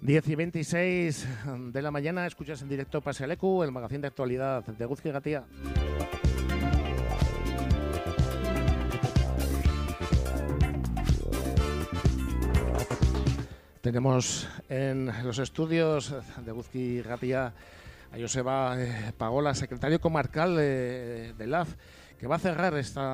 10:26 de la mañana, escuchas en directo Pase Leku, el magazín de actualidad de Eguzki Ratia. Tenemos en los estudios de Eguzki Ratia a Joseba Pagola, secretario comarcal de LAF, que va a cerrar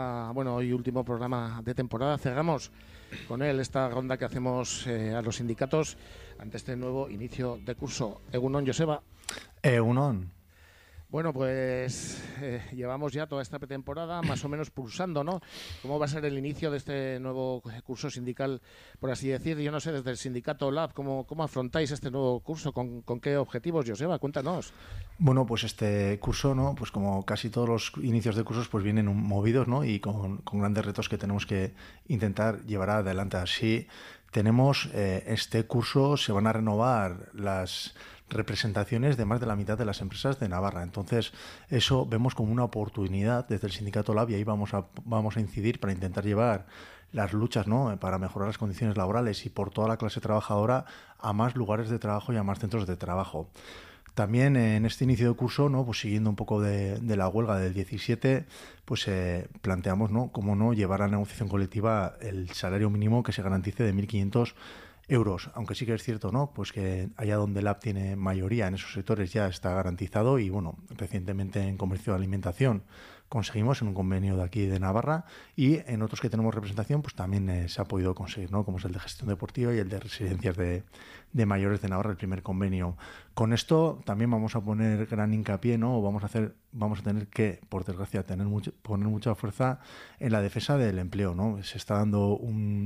hoy último programa de temporada. Cerramos con él esta ronda que hacemos a los sindicatos ante este nuevo inicio de curso. Egunon, Joseba. Egunon. Bueno, pues llevamos ya toda esta pretemporada más o menos pulsando, ¿no? ¿Cómo va a ser el inicio de este nuevo curso sindical, por así decir? Yo no sé, desde el sindicato LAB, ¿cómo afrontáis este nuevo curso? ¿Con qué objetivos, Joseba? Cuéntanos. Bueno, pues este curso, ¿no? Pues como casi todos los inicios de cursos, pues vienen movidos, ¿no? Y con grandes retos que tenemos que intentar llevar adelante. Así tenemos este curso, se van a renovar las representaciones de más de la mitad de las empresas de Navarra. Entonces, eso vemos como una oportunidad desde el sindicato LAB y ahí vamos a incidir para intentar llevar las luchas, ¿no? Para mejorar las condiciones laborales y por toda la clase trabajadora a más lugares de trabajo y a más centros de trabajo. También en este inicio de curso, ¿no? Pues siguiendo un poco de la huelga del 17, pues planteamos, ¿no? Cómo no llevar a la negociación colectiva el salario mínimo que se garantice de 1.500 euros, aunque sí que es cierto, ¿no? Pues que allá donde el LAB tiene mayoría en esos sectores ya está garantizado y bueno, recientemente en comercio de alimentación conseguimos en un convenio de aquí de Navarra y en otros que tenemos representación pues también se ha podido conseguir, ¿no? Como es el de gestión deportiva y el de residencias de mayores de Navarra, el primer convenio. Con esto también vamos a poner gran hincapié, ¿no? Vamos a tener que, por desgracia, poner mucha fuerza en la defensa del empleo, ¿no? Se está dando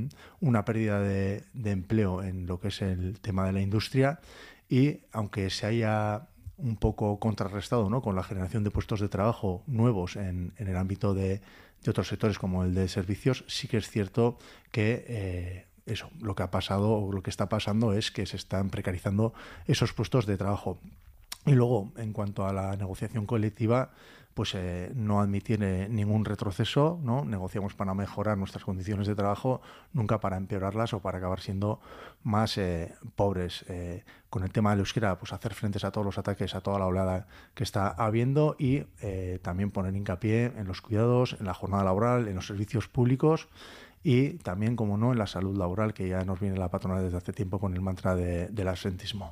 una pérdida de empleo en lo que es el tema de la industria y aunque se haya un poco contrarrestado, ¿no? Con la generación de puestos de trabajo nuevos en el ámbito de otros sectores como el de servicios, sí que es cierto que lo que ha pasado o lo que está pasando es que se están precarizando esos puestos de trabajo. Y luego, en cuanto a la negociación colectiva, pues no admitir ningún retroceso, ¿no? Negociamos para mejorar nuestras condiciones de trabajo, nunca para empeorarlas o para acabar siendo más pobres. Con el tema del euskera, pues hacer frentes a todos los ataques, a toda la oleada que está habiendo y también poner hincapié en los cuidados, en la jornada laboral, en los servicios públicos y también, como no, en la salud laboral, que ya nos viene la patronal desde hace tiempo con el mantra del absentismo.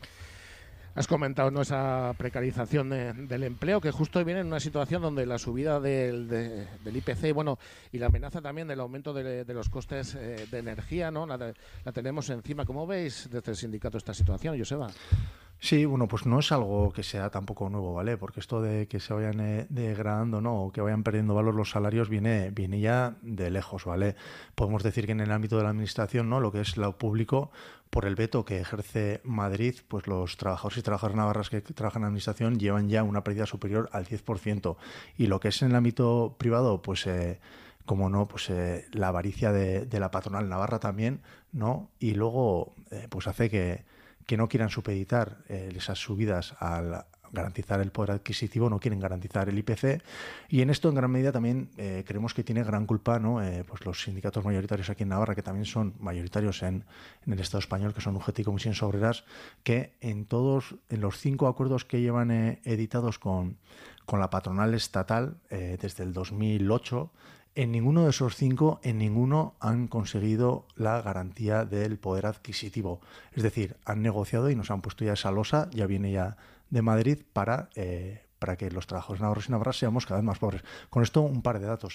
Has comentado, ¿no?, esa precarización del empleo, que justo viene en una situación donde la subida del IPC y la amenaza también del aumento de los costes de energía, ¿no? La tenemos encima. ¿Cómo veis desde el sindicato esta situación, Joseba? Sí, bueno, pues no es algo que sea tampoco nuevo, ¿vale? Porque esto de que se vayan degradando, ¿no? O que vayan perdiendo valor los salarios viene ya de lejos, ¿vale? Podemos decir que en el ámbito de la administración, ¿no? Lo que es lo público, por el veto que ejerce Madrid, pues los trabajadores y trabajadoras navarras que trabajan en administración llevan ya una pérdida superior al 10%. Y lo que es en el ámbito privado, pues como no, pues la avaricia de la patronal navarra también, ¿no? Y luego pues hace que no quieran supeditar esas subidas al garantizar el poder adquisitivo, no quieren garantizar el IPC, y en esto en gran medida también creemos que tiene gran culpa, ¿no? Pues los sindicatos mayoritarios aquí en Navarra, que también son mayoritarios en el Estado español, que son UGT y Comisiones Obreras, que en los 5 acuerdos que llevan editados con la patronal estatal desde el 2008, en ninguno de esos 5, han conseguido la garantía del poder adquisitivo. Es decir, han negociado y nos han puesto ya esa losa, ya viene ya de Madrid, para que los trabajadores navarros y navarras seamos cada vez más pobres. Con esto, un par de datos.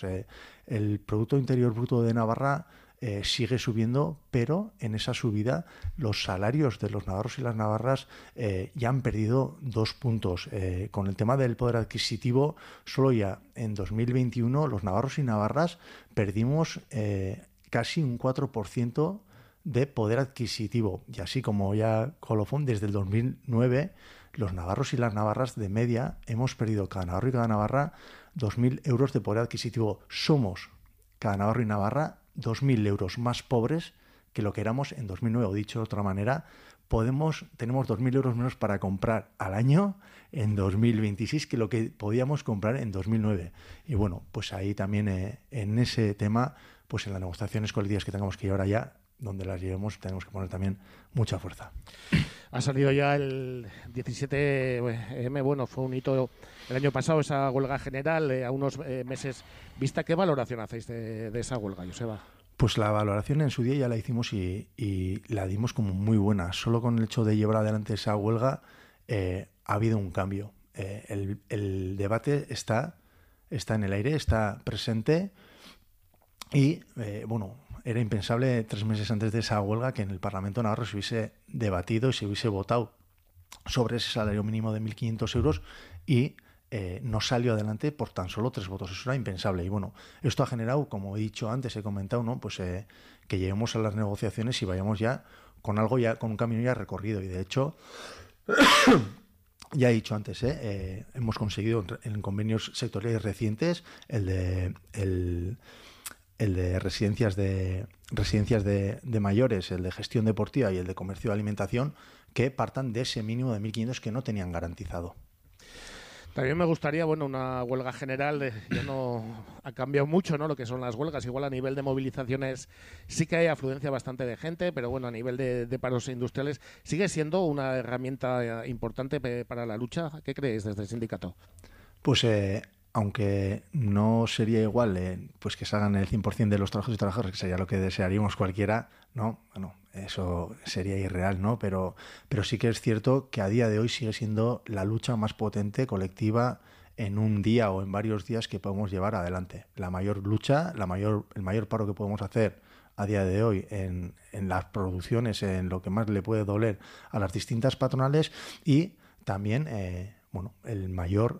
El Producto Interior Bruto de Navarra sigue subiendo, pero en esa subida los salarios de los navarros y las navarras ya han perdido 2 puntos. Con el tema del poder adquisitivo, solo ya en 2021 los navarros y navarras perdimos casi un 4% de poder adquisitivo. Y así como ya colofón, desde el 2009 los navarros y las navarras de media hemos perdido cada navarro y cada navarra 2.000 euros de poder adquisitivo. Somos, cada navarro y navarra, 2.000 euros más pobres que lo que éramos en 2009. O dicho de otra manera, tenemos 2.000 euros menos para comprar al año en 2026 que lo que podíamos comprar en 2009. Y bueno, pues ahí también en ese tema, pues en las negociaciones colectivas que tengamos que llevar allá, donde las llevemos tenemos que poner también mucha fuerza. Ha salido ya el 17M, bueno, fue un hito el año pasado esa huelga general, a unos meses vista. ¿Qué valoración hacéis de esa huelga, Joseba? Pues la valoración en su día ya la hicimos y la dimos como muy buena. Solo con el hecho de llevar adelante esa huelga ha habido un cambio. El debate está en el aire, está presente y, era impensable 3 meses antes de esa huelga que en el Parlamento navarro se hubiese debatido y se hubiese votado sobre ese salario mínimo de 1.500 euros y no salió adelante por tan solo 3 votos. Eso era impensable. Y bueno, esto ha generado, como he dicho antes, he comentado, ¿no? Pues que lleguemos a las negociaciones y vayamos ya con algo, ya con un camino ya recorrido. Y de hecho, ya he dicho antes, hemos conseguido en convenios sectoriales recientes el de residencias de mayores, el de gestión deportiva y el de comercio de alimentación, que partan de ese mínimo de 1.500 que no tenían garantizado. También me gustaría, una huelga general, ya no ha cambiado mucho, ¿no? Lo que son las huelgas. Igual a nivel de movilizaciones sí que hay afluencia bastante de gente, pero a nivel de paros industriales sigue siendo una herramienta importante para la lucha. ¿Qué creéis desde el sindicato? Pues aunque no sería igual pues que salgan el 100% de los trabajadores y trabajadoras, que sería lo que desearíamos cualquiera, ¿no? Bueno, eso sería irreal, ¿no? Pero sí que es cierto que a día de hoy sigue siendo la lucha más potente, colectiva, en un día o en varios días que podemos llevar adelante. La mayor lucha, el mayor paro que podemos hacer a día de hoy en las producciones, en lo que más le puede doler a las distintas patronales y también, el mayor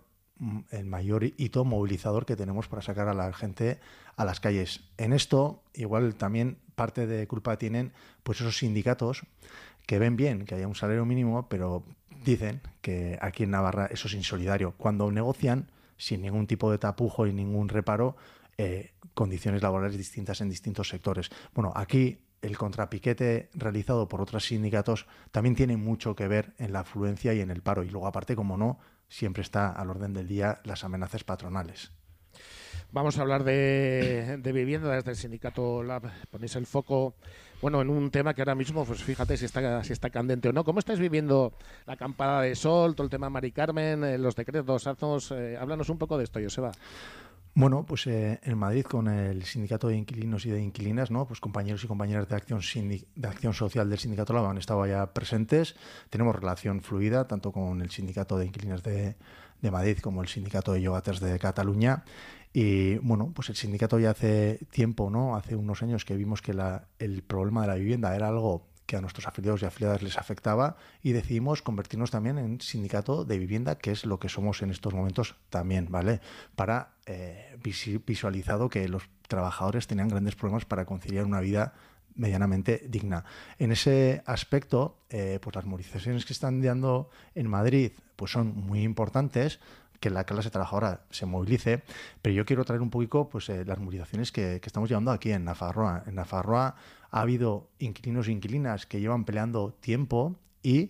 hito movilizador que tenemos para sacar a la gente a las calles. En esto, igual también parte de culpa tienen pues esos sindicatos que ven bien que haya un salario mínimo, pero dicen que aquí en Navarra eso es insolidario. Cuando negocian sin ningún tipo de tapujo y ningún reparo, condiciones laborales distintas en distintos sectores. Bueno, aquí el contrapiquete realizado por otros sindicatos también tiene mucho que ver en la afluencia y en el paro. Y luego, aparte, como no, siempre está al orden del día las amenazas patronales. Vamos a hablar de vivienda desde el sindicato LAB. Ponéis el foco, en un tema que ahora mismo, pues fíjate si está candente o no. ¿Cómo estáis viviendo la acampada de sol, todo el tema Mari Carmen, los decretos, Azos? Háblanos un poco de esto, Joseba. Bueno, pues en Madrid con el sindicato de inquilinos y de inquilinas, ¿no? Pues compañeros y compañeras de acción social del sindicato LAB han estado ya presentes. Tenemos relación fluida tanto con el sindicato de inquilinas de Madrid como el sindicato de yogaters de Cataluña. Y pues el sindicato ya hace tiempo, ¿no? Hace unos años que vimos que el problema de la vivienda era algo que a nuestros afiliados y afiliadas les afectaba y decidimos convertirnos también en sindicato de vivienda, que es lo que somos en estos momentos también, ¿vale? Para visualizado que los trabajadores tenían grandes problemas para conciliar una vida medianamente digna. En ese aspecto, pues las movilizaciones que están dando en Madrid pues son muy importantes, que la clase trabajadora se movilice, pero yo quiero traer un poquito pues las movilizaciones que estamos llevando aquí en Nafarroa. En Nafarroa ha habido inquilinos e inquilinas que llevan peleando tiempo y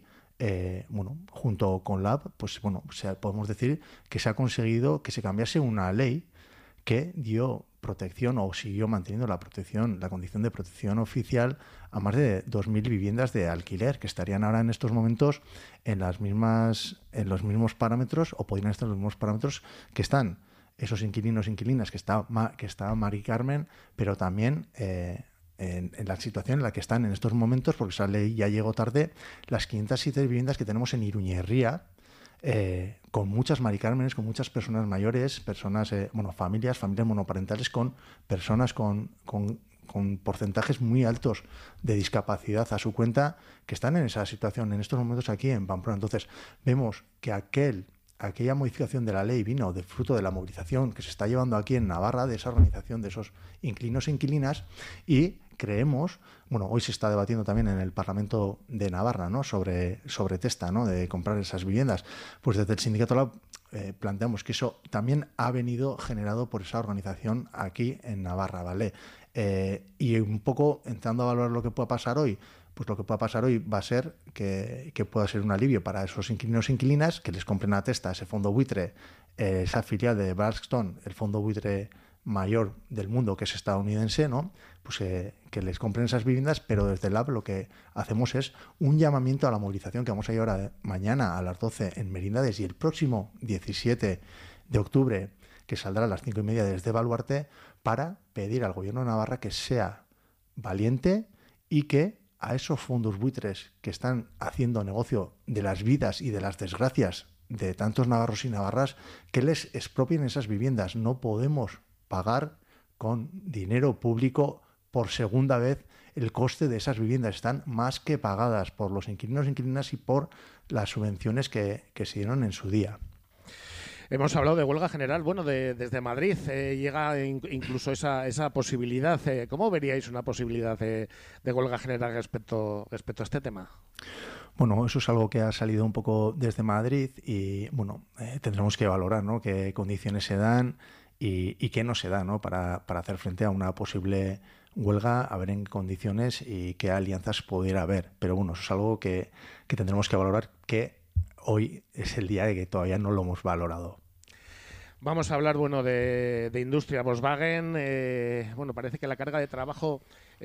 junto con LAB, pues podemos decir que se ha conseguido que se cambiase una ley que dio protección o siguió manteniendo la condición de protección oficial a más de 2.000 viviendas de alquiler que estarían ahora en estos momentos en los mismos parámetros o podrían estar en los mismos parámetros que están esos inquilinos e inquilinas que está Mari Carmen, pero también en la situación en la que están en estos momentos, porque esa ley ya llegó tarde, las 507 viviendas que tenemos en Iruñerría, con muchas Mari Cármenes, con muchas personas mayores, familias monoparentales, con personas con porcentajes muy altos de discapacidad a su cuenta, que están en esa situación en estos momentos aquí en Pamplona. Entonces, vemos que aquella modificación de la ley vino de fruto de la movilización que se está llevando aquí en Navarra, de esa organización de esos inquilinos e inquilinas, y creemos, hoy se está debatiendo también en el Parlamento de Navarra, ¿no? sobre Testa, ¿no? De comprar esas viviendas. Pues desde el sindicato LAB planteamos que eso también ha venido generado por esa organización aquí en Navarra, ¿vale? Y un poco entrando a valorar lo que pueda pasar hoy, pues lo que pueda pasar hoy va a ser que pueda ser un alivio para esos inquilinos e inquilinas, que les compren a Testa ese fondo buitre, esa filial de Blackstone, el fondo buitre mayor del mundo, que es estadounidense, ¿no? Pues que les compren esas viviendas, pero desde Lab lo que hacemos es un llamamiento a la movilización que vamos a llevar mañana a las 12 en Merindades y el próximo 17 de octubre, que saldrá a las 5:30 desde Baluarte, para pedir al gobierno de Navarra que sea valiente y que a esos fondos buitres que están haciendo negocio de las vidas y de las desgracias de tantos navarros y navarras, que les expropien esas viviendas. No podemos pagar con dinero público por segunda vez el coste de esas viviendas. Están más que pagadas por los inquilinos e inquilinas y por las subvenciones que se dieron en su día. Hemos hablado de huelga general. Bueno, desde Madrid llega incluso esa posibilidad. ¿Cómo veríais una posibilidad de huelga general respecto a este tema? Bueno, eso es algo que ha salido un poco desde Madrid y bueno, tendremos que valorar, ¿no?, qué condiciones se dan y qué no se da, ¿no?, para hacer frente a una posible huelga, a ver en qué condiciones y qué alianzas pudiera haber. Pero bueno, eso es algo que tendremos que valorar, que hoy es el día de que todavía no lo hemos valorado. Vamos a hablar, bueno, de industria. Volkswagen, bueno, parece que la carga de trabajo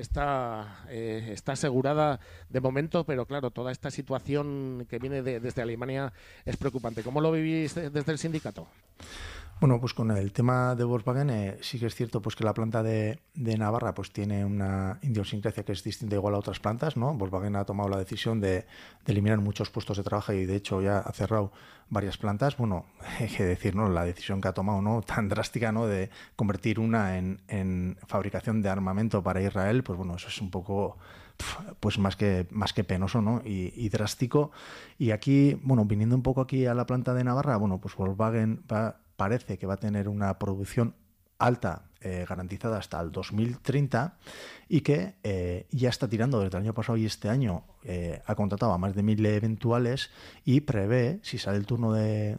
está asegurada de momento, pero claro, toda esta situación que viene desde Alemania es preocupante. ¿Cómo lo vivís desde el sindicato? Bueno, pues con el tema de Volkswagen sí que es cierto pues que la planta de Navarra pues tiene una idiosincrasia que es distinta igual a otras plantas, ¿no? Volkswagen ha tomado la decisión de eliminar muchos puestos de trabajo y de hecho ya ha cerrado varias plantas. Bueno, hay que decir, ¿no?, la decisión que ha tomado, ¿no?, tan drástica, ¿no?, de convertir una en fabricación de armamento para Israel, pues bueno, eso es un poco pues más que penoso, ¿no?, y drástico. Y aquí, bueno, viniendo un poco aquí a la planta de Navarra, bueno, pues Volkswagen parece que va a tener una producción alta garantizada hasta el 2030 y que ya está tirando desde el año pasado y este año ha contratado a más de 1.000 eventuales y prevé, si sale el turno de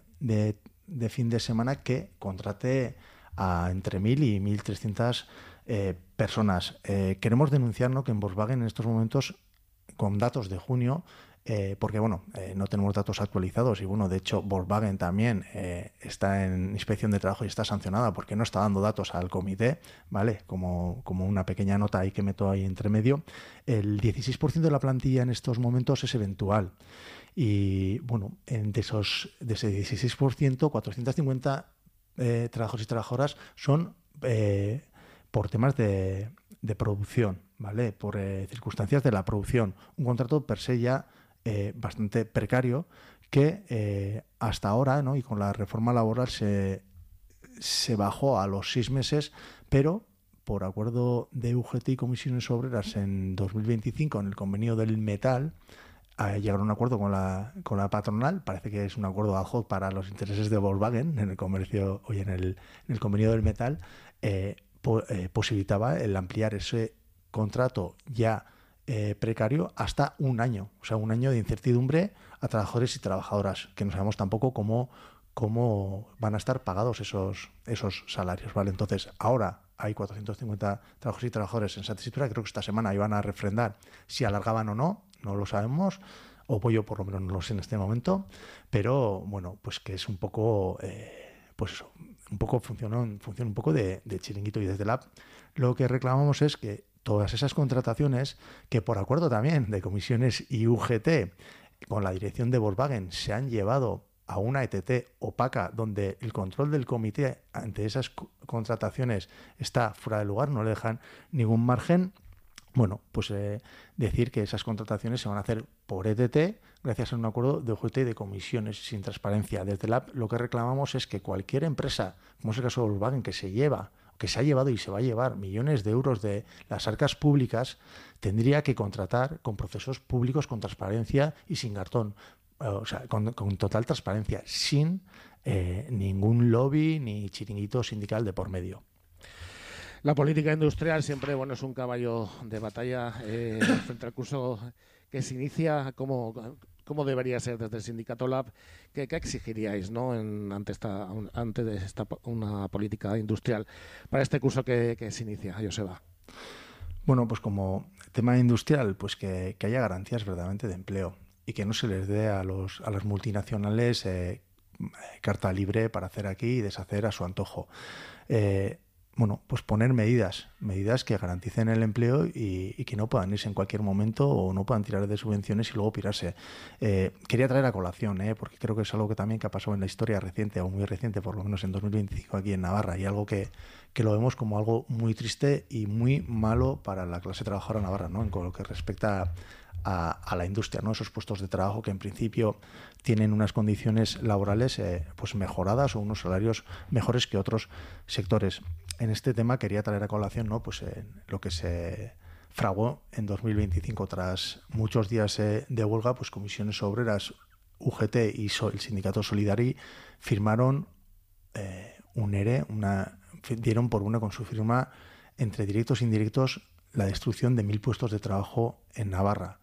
fin de semana, que contrate a entre 1.000 y 1.300 personas. Queremos denunciar, ¿no?, que en Volkswagen en estos momentos, con datos de junio, porque bueno, no tenemos datos actualizados y bueno, de hecho Volkswagen también está en inspección de trabajo y está sancionada porque no está dando datos al comité, ¿vale? Como una pequeña nota ahí que meto ahí entre medio. El 16% de la plantilla en estos momentos es eventual y bueno, de ese 16%, 450 trabajadores y trabajadoras son por temas de producción, ¿vale? Por circunstancias de la producción. Un contrato per se ya bastante precario que hasta ahora, ¿no?, y con la reforma laboral se bajó a los 6 meses, pero por acuerdo de UGT y Comisiones Obreras en 2025 en el convenio del metal llegaron a un acuerdo con la patronal. Parece que es un acuerdo ad hoc para los intereses de Volkswagen en el comercio y en el convenio del metal. Posibilitaba el ampliar ese contrato ya precario hasta un año, o sea, un año de incertidumbre a trabajadores y trabajadoras, que no sabemos tampoco cómo van a estar pagados esos salarios, ¿vale? Entonces, ahora hay 450 trabajadores y trabajadores en esa tesitura. Creo que esta semana iban a refrendar si alargaban o no lo sabemos, o yo por lo menos no lo sé en este momento, pero bueno, pues que es un poco, pues eso, un poco funciona un poco de chiringuito, y desde Lab lo que reclamamos es que todas esas contrataciones que por acuerdo también de Comisiones y UGT con la dirección de Volkswagen se han llevado a una ETT opaca donde el control del comité ante esas contrataciones está fuera de lugar, no le dejan ningún margen. Bueno, pues decir que esas contrataciones se van a hacer por ETT gracias a un acuerdo de UGT y de comisiones sin transparencia. Desde Lab lo que reclamamos es que cualquier empresa, como es el caso de Volkswagen, que se ha llevado y se va a llevar millones de euros de las arcas públicas, tendría que contratar con procesos públicos, con transparencia y sin cartón. O sea, con total transparencia, sin ningún lobby ni chiringuito sindical de por medio. La política industrial siempre, bueno, es un caballo de batalla frente al curso que se inicia. ¿Cómo debería ser desde el sindicato Lab? ¿Qué exigiríais, ¿no?, ante una política industrial para este curso que se inicia, Joseba? Bueno, pues como tema industrial, pues que haya garantías verdaderamente de empleo y que no se les dé a las multinacionales carta libre para hacer aquí y deshacer a su antojo. bueno, pues poner medidas que garanticen el empleo y que no puedan irse en cualquier momento o no puedan tirar de subvenciones y luego pirarse. Quería traer a colación, porque creo que es algo que también que ha pasado en la historia reciente o muy reciente, por lo menos en 2025 aquí en Navarra, y algo que lo vemos como algo muy triste y muy malo para la clase trabajadora navarra, ¿no? En lo que respecta a la industria, ¿no? Esos puestos de trabajo que en principio tienen unas condiciones laborales pues mejoradas o unos salarios mejores que otros sectores. En este tema quería traer a colación, ¿no? Pues lo que se fraguó en 2025 tras muchos días de huelga, pues comisiones obreras, UGT y el sindicato Solidari firmaron un ERE, dieron por una con su firma entre directos e indirectos la destrucción de 1.000 puestos de trabajo en Navarra.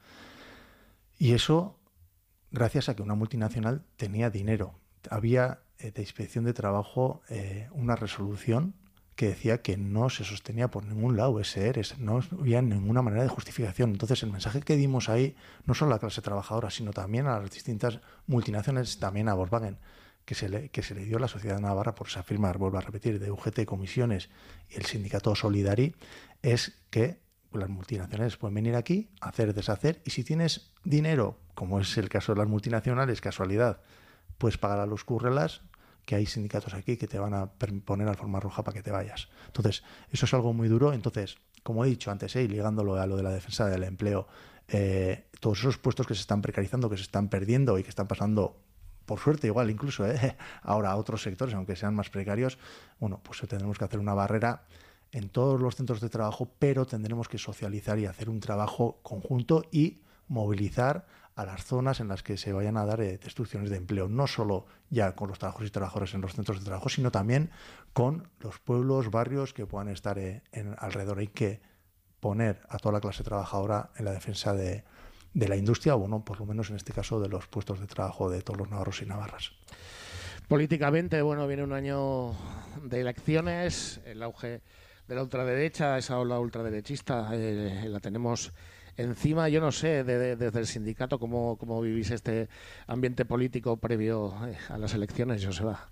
Y eso gracias a que una multinacional tenía dinero. Había de Inspección de Trabajo una resolución que decía que no se sostenía por ningún lado ese ERE, no había ninguna manera de justificación. Entonces el mensaje que dimos ahí, no solo a la clase trabajadora, sino también a las distintas multinacionales, también a Volkswagen, que se le dio a la sociedad navarra por esa firma, vuelvo a repetir, de UGT, comisiones y el sindicato Solidari, es que las multinacionales pueden venir aquí, hacer, deshacer, y si tienes dinero, como es el caso de las multinacionales, casualidad, puedes pagar a los currelas, que hay sindicatos aquí que te van a poner alforma roja para que te vayas. Entonces, eso es algo muy duro. Entonces, como he dicho antes, y ligándolo a lo de la defensa del empleo, todos esos puestos que se están precarizando, que se están perdiendo y que están pasando, por suerte igual incluso, ahora a otros sectores, aunque sean más precarios, bueno, pues tendremos que hacer una barrera en todos los centros de trabajo, pero tendremos que socializar y hacer un trabajo conjunto y movilizar a las zonas en las que se vayan a dar destrucciones de empleo, no solo ya con los trabajadores y trabajadoras en los centros de trabajo, sino también con los pueblos, barrios que puedan estar alrededor. Hay que poner a toda la clase trabajadora en la defensa de la industria, o bueno, por lo menos en este caso de los puestos de trabajo de todos los navarros y navarras. Políticamente, bueno, viene un año de elecciones, el auge de la ultraderecha, esa ola ultraderechista, la tenemos encima. Yo no sé, desde el sindicato, cómo vivís este ambiente político previo a las elecciones, Joseba.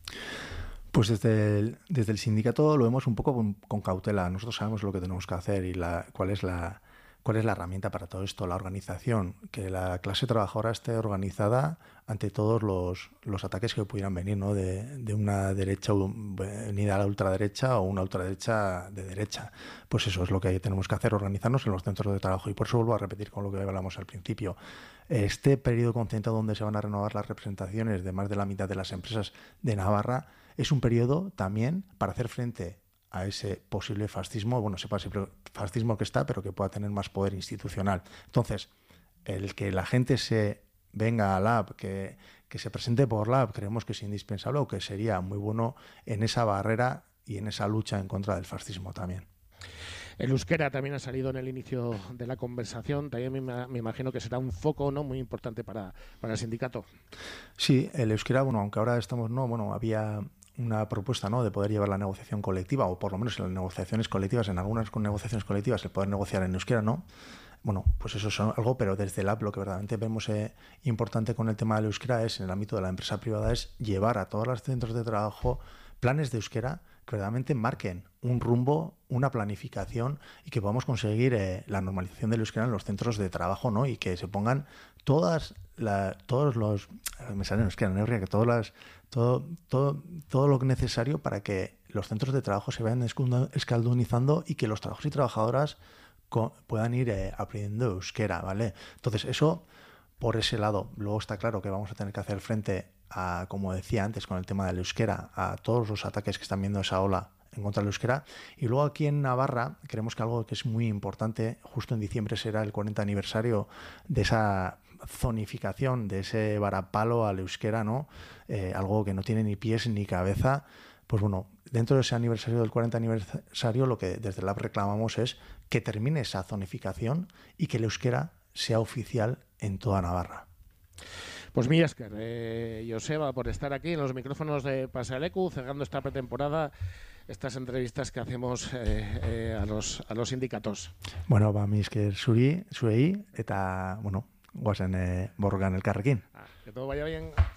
Pues desde el sindicato lo vemos un poco con cautela. Nosotros sabemos lo que tenemos que hacer y cuál es la herramienta para todo esto, la organización, que la clase trabajadora esté organizada ante todos los ataques que pudieran venir, ¿no? de una derecha unida a la ultraderecha o una ultraderecha de derecha. Pues eso es lo que tenemos que hacer, organizarnos en los centros de trabajo. Y por eso vuelvo a repetir con lo que hablamos al principio. Este periodo concentrado donde se van a renovar las representaciones de más de la mitad de las empresas de Navarra es un periodo también para hacer frente a ese posible fascismo, bueno, ese posible fascismo que está, pero que pueda tener más poder institucional. Entonces, el que la gente se venga a Lab, que se presente por Lab, creemos que es indispensable o que sería muy bueno en esa barrera y en esa lucha en contra del fascismo también. El euskera también ha salido en el inicio de la conversación. También me imagino que será un foco, ¿no?, muy importante para el sindicato. Sí, el euskera, bueno, aunque ahora estamos, había una propuesta, ¿no?, de poder llevar la negociación colectiva, o por lo menos en las negociaciones colectivas, en algunas negociaciones colectivas, el poder negociar en euskera, ¿no? Bueno, pues eso es algo, pero desde el lo que verdaderamente vemos importante con el tema del euskera es, en el ámbito de la empresa privada, es llevar a todos los centros de trabajo planes de euskera que verdaderamente marquen un rumbo, una planificación y que podamos conseguir la normalización del euskera en los centros de trabajo, ¿no? Y que se pongan todo lo necesario para que los centros de trabajo se vayan escalonizando y que los trabajadores y trabajadoras puedan ir aprendiendo euskera, ¿vale? Entonces, eso por ese lado. Luego está claro que vamos a tener que hacer frente a, como decía antes, con el tema del euskera, a todos los ataques que están viendo esa ola en contra del euskera. Y luego aquí en Navarra creemos que algo que es muy importante, justo en diciembre será el 40 aniversario de esa zonificación, de ese varapalo al euskera, ¿no? Algo que no tiene ni pies ni cabeza. Pues bueno, dentro de ese aniversario del 40 aniversario, lo que desde Lab reclamamos es que termine esa zonificación y que el euskera sea oficial en toda Navarra. Pues mila esker, Joseba, por estar aquí en los micrófonos de Pasaleku, cerrando esta pretemporada, estas entrevistas que hacemos a los sindicatos. Bueno, mi esker zuei, eta, bueno, guazen borrokan elkarrekin. Que todo vaya bien.